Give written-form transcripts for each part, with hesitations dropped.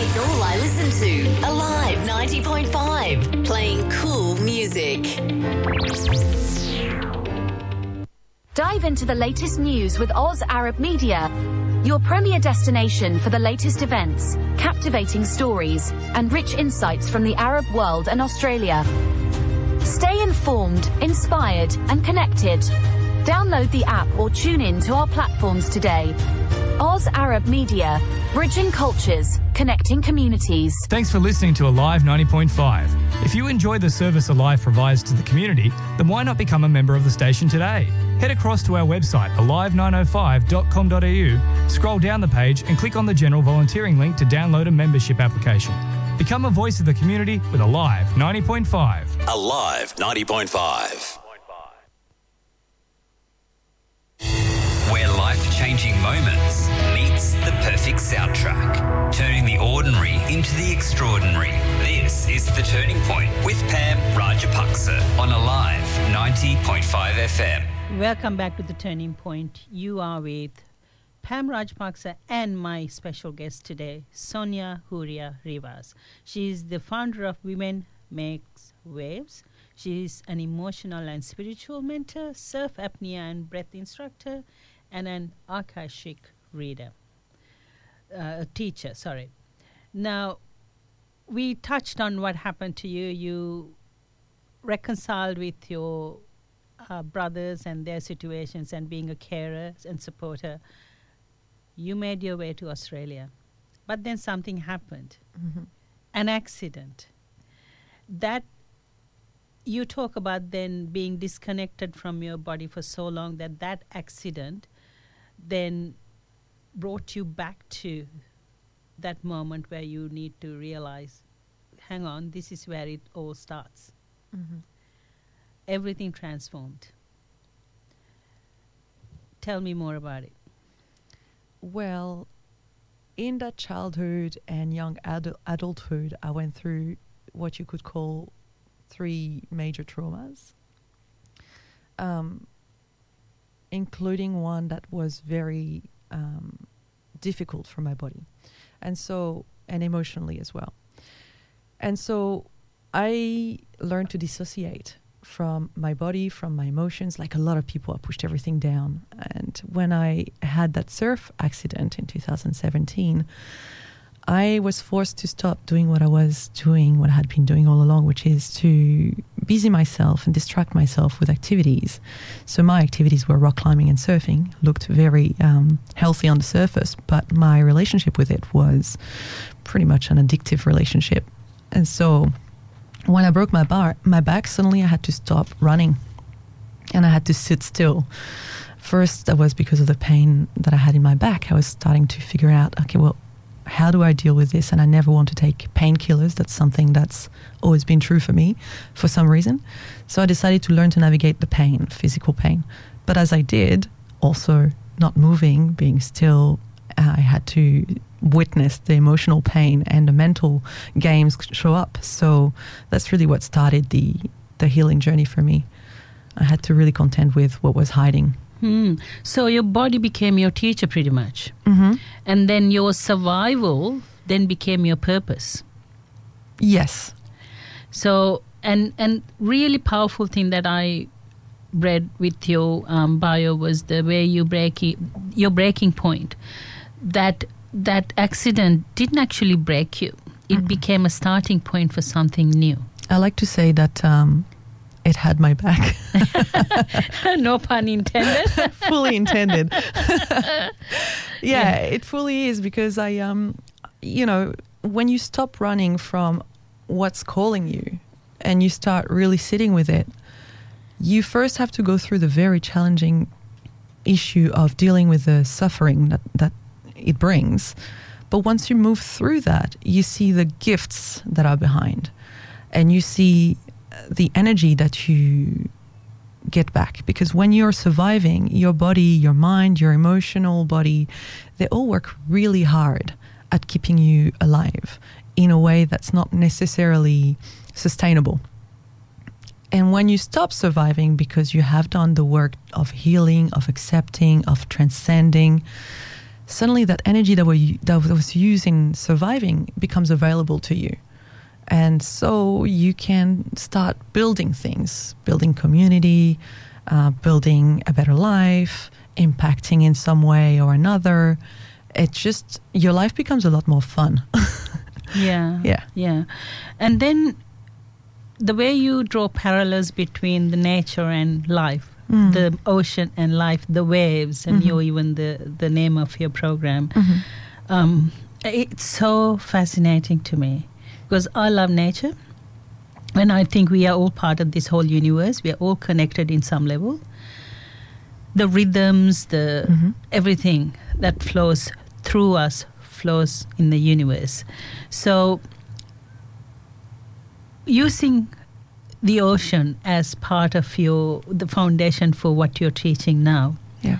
It's all I listen to. Alive 90.5. Playing cool music. Dive into the latest news with Oz Arab Media, your premier destination for the latest events, captivating stories, and rich insights from the Arab world and Australia. Stay informed, inspired, and connected. Download the app or tune in to our platforms today. Oz Arab Media, bridging cultures, connecting communities. Thanks for listening to Alive 90.5. If you enjoy the service Alive provides to the community, then why not become a member of the station today? Head across to our website, alive905.com.au, scroll down the page and click on the general volunteering link to download a membership application. Become a voice of the community with Alive 90.5. Alive 90.5. Where life-changing moments meets the perfect soundtrack, turning the ordinary into the extraordinary. This is The Turning Point with Pam Rajapaksa on Alive 90.5 FM. Welcome back to The Turning Point. You are with Pam Rajapaksa and my special guest today, Sonia Huria Rivas. She is the founder of Women Makes Waves. She is an emotional and spiritual mentor, surf apnea and breath instructor, and an Akashic reader, teacher. Now, we touched on what happened to you. You reconciled with your brothers and their situations and being a carer and supporter. You made your way to Australia. But then something happened. Mm-hmm. An accident. That you talk about then being disconnected from your body for so long that accident then brought you back to that moment where you need to realize, hang on, this is where it all starts. Mm-hmm. Everything transformed. Tell me more about it. Well, in that childhood and young adulthood, I went through what you could call 3 major traumas, including one that was very difficult for my body, and emotionally as well. And so I learned to dissociate from my body, from my emotions. Like a lot of people, I pushed everything down. And when I had that surf accident in 2017, I was forced to stop doing what I was doing, what I had been doing all along, which is to busy myself and distract myself with activities. So my activities were rock climbing and surfing, looked very healthy on the surface, but my relationship with it was pretty much an addictive relationship. And so when I broke my back, suddenly I had to stop running and I had to sit still. First, that was because of the pain that I had in my back. I was starting to figure out, okay, well, how do I deal with this? And I never want to take painkillers. That's something that's always been true for me for some reason. So I decided to learn to navigate the pain, physical pain. But as I did, also not moving, being still, I had to witness the emotional pain and the mental games show up. So that's really what started the healing journey for me. I had to really contend with what was hiding. So your body became your teacher pretty much. Mm-hmm. And then your survival then became your purpose. Yes. So, and really powerful thing that I read with your bio was the way your breaking point. That accident didn't actually break you. It became a starting point for something new. I like to say that it had my back. No pun intended. Fully intended. Yeah, it fully is, because I, when you stop running from what's calling you and you start really sitting with it, you first have to go through the very challenging issue of dealing with the suffering that it brings. But once you move through that, you see the gifts that are behind, and you see the energy that you get back. Because when you're surviving, your body, your mind, your emotional body, they all work really hard at keeping you alive in a way that's not necessarily sustainable. And when you stop surviving because you have done the work of healing, of accepting, of transcending, suddenly that energy that was used in surviving becomes available to you. And so you can start building things, building community, building a better life, impacting in some way or another. It's just, your life becomes a lot more fun. Yeah. And then the way you draw parallels between the nature and life, the ocean and life, the waves, and even the name of your program, it's so fascinating to me, because I love nature, and I think we are all part of this whole universe. We are all connected in some level. The rhythms, everything that flows through us flows in the universe. So using the ocean as part of the foundation for what you're teaching now. Yeah.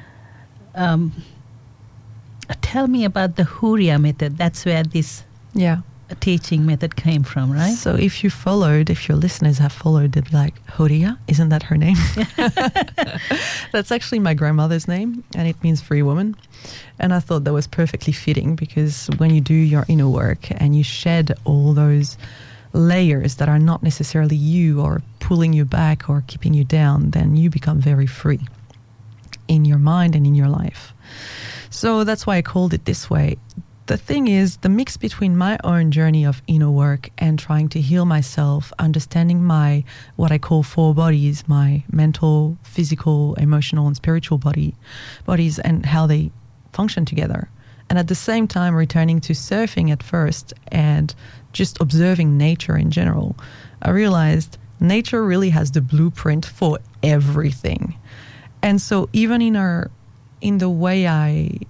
Tell me about the Huria method. That's where this teaching method came from, right? So if your listeners have followed it, like, Huria, isn't that her name? That's actually my grandmother's name, and it means free woman. And I thought that was perfectly fitting, because when you do your inner work and you shed all those layers that are not necessarily you or pulling you back or keeping you down, then you become very free in your mind and in your life. So that's why I called it this way. The thing is, the mix between my own journey of inner work and trying to heal myself, understanding my, what I call 4 bodies, my mental, physical, emotional, and spiritual bodies, and how they function together. And at the same time, returning to surfing at first and just observing nature in general, I realized nature really has the blueprint for everything. And so even in the way I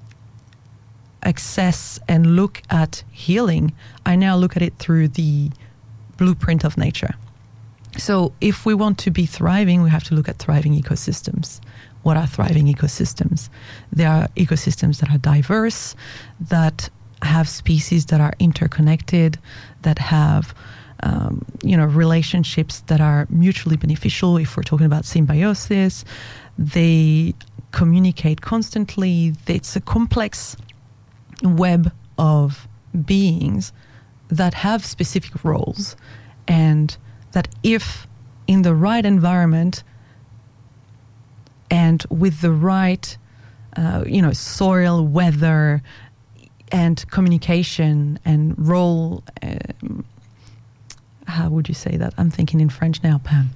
access and look at healing, I now look at it through the blueprint of nature. So if we want to be thriving, we have to look at thriving ecosystems. What are thriving ecosystems? They are ecosystems that are diverse, that have species that are interconnected, that have relationships that are mutually beneficial. If we're talking about symbiosis, they communicate constantly. It's a complex web of beings that have specific roles, and that if in the right environment and with the right soil, weather, and communication and role, how would you say that? I'm thinking in French now, Pam.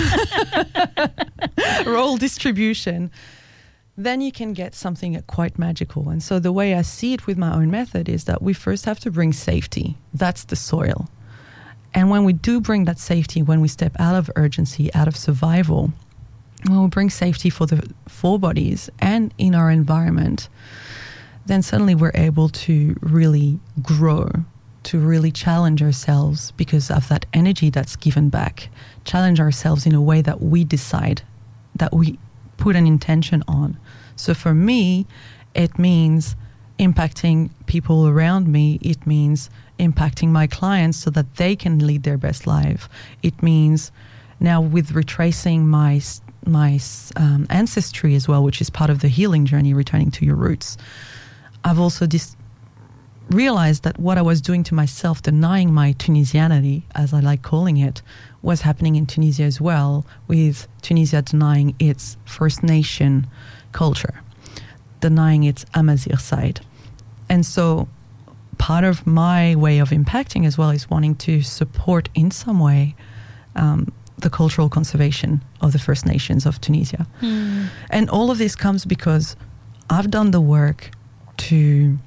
Role distribution, then you can get something quite magical. And so the way I see it with my own method is that we first have to bring safety. That's the soil. And when we do bring that safety, when we step out of urgency, out of survival, when we bring safety for the 4 bodies and in our environment, then suddenly we're able to really grow, to really challenge ourselves because of that energy that's given back, challenge ourselves in a way that we decide, that we put an intention on. So for me, it means impacting people around me. It means impacting my clients so that they can lead their best life. It means now with retracing my ancestry as well, which is part of the healing journey, returning to your roots. I've also realized that what I was doing to myself, denying my Tunisianity, as I like calling it, was happening in Tunisia as well, with Tunisia denying its First Nation culture, denying its Amazigh side. And so part of my way of impacting as well is wanting to support in some way the cultural conservation of the First Nations of Tunisia. And all of this comes because I've done the work to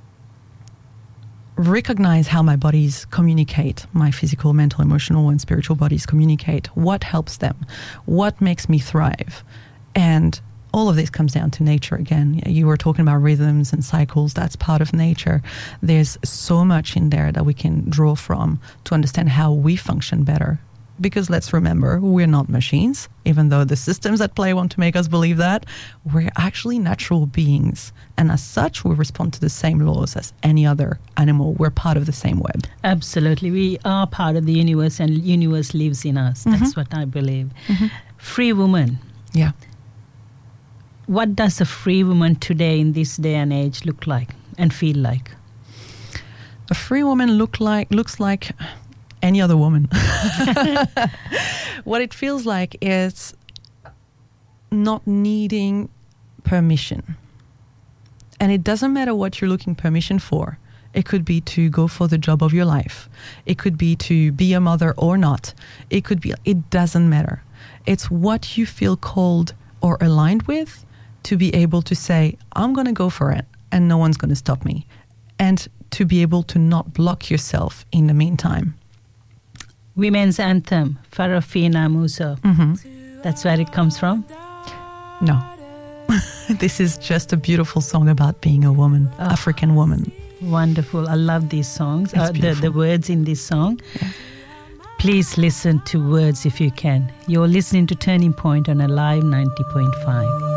recognize how my bodies communicate, my physical, mental, emotional, and spiritual bodies communicate, what helps them, what makes me thrive. And all of this comes down to nature again. You were talking about rhythms and cycles. That's part of nature. There's so much in there that we can draw from to understand how we function better. Because let's remember, we're not machines, even though the systems at play want to make us believe that. We're actually natural beings. And as such, we respond to the same laws as any other animal. We're part of the same web. Absolutely. We are part of the universe, and the universe lives in us. That's what I believe. Free woman. Yeah. what does a free woman today in this day and age look like and feel like? A free woman looks like any other woman. What it feels like is not needing permission. And it doesn't matter what you're looking permission for. It could be to go for the job of your life. It could be to be a mother or not. It doesn't matter. It's what you feel called or aligned with to be able to say, I'm going to go for it and no one's going to stop me. And to be able to not block yourself in the meantime. Women's anthem, Farafina Muso. Mm-hmm. That's where it comes from? No. This is just a beautiful song about being a woman, African woman. Wonderful. I love these songs, the words in this song. Yeah. Please listen to words if you can. You're listening to Turning Point on Alive 90.5.